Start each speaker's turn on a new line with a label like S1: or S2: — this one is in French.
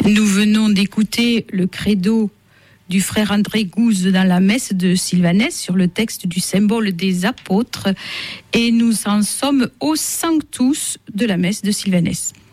S1: Nous venons d'écouter le credo du frère André Gouze dans la messe de Sylvanès sur le texte du symbole des apôtres et nous en sommes au Sanctus de la messe de Sylvanès.